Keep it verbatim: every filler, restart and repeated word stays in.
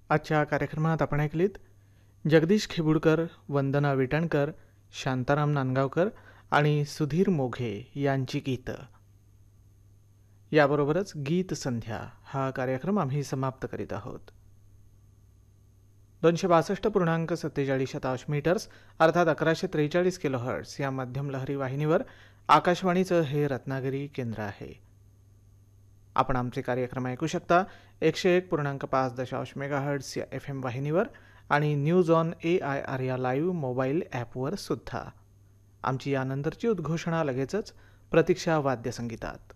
आजच्या कार्यक्रमात आपण ऐकलीत जगदीश खिबुडकर, वंदना विटणकर, शांताराम नांदगावकर आणि सुधीर मोघे यांची गीतं. याबरोबरच गीत संध्या हा कार्यक्रम आम्ही समाप्त करीत आहोत. दोनशे बासष्ट पूर्णांक सत्तेचाळीस शतांश मीटर्स अर्थात अकराशे त्रेचाळीस किलो हर्ट्स या मध्यम लहरी वाहिनीवर आकाशवाणीचं हे रत्नागिरी केंद्र आहे. आपण आमचे कार्यक्रम ऐकू शकता एकशे एक पूर्णांक पाच दशांश मेगाहर्ट्स या एफ एम वाहिनीवर आणि news on A I R या लाईव्ह मोबाईल ॲपवर सुद्धा. आमची यानंतरची उद्घोषणा लगेचच प्रतीक्षा वाद्यसंगीतात.